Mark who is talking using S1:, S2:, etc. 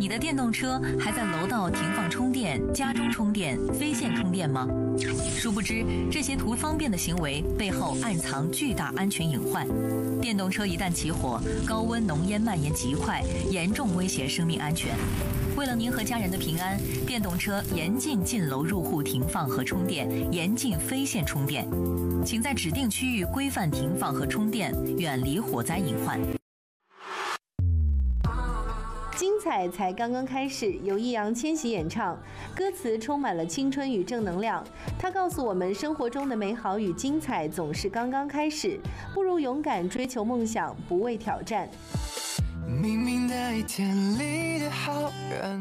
S1: 你的电动车还在楼道停放充电、家中充电、非线充电吗？殊不知，这些图方便的行为背后暗藏巨大安全隐患。电动车一旦起火，高温浓烟蔓延极快，严重威胁生命安全。为了您和家人的平安，电动车严禁进楼入户停放和充电，严禁非线充电。请在指定区域规范停放和充电，远离火灾隐患。
S2: 精彩才刚刚开始，由易烊千玺演唱，歌词充满了青春与正能量。他告诉我们，生活中的美好与精彩总是刚刚开始，不如勇敢追求梦想，不畏挑战。
S3: 明明那一天里的好人